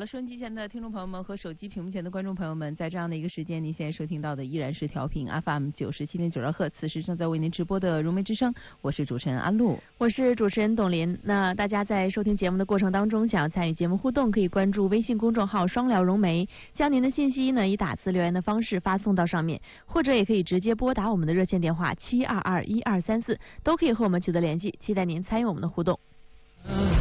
了收音机前的听众朋友们和手机屏幕前的观众朋友们，在这样的一个时间，您现在收听到的依然是调频 FM 97.92赫，此时正在为您直播的融媒之声，我是主持人安露， 我是主持人董琳。那大家在收听节目的过程当中，想要参与节目互动，可以关注微信公众号双聊融媒，将您的信息呢以打字留言的方式发送到上面，或者也可以直接拨打我们的热线电话7221234，都可以和我们取得联系，期待您参与我们的互动。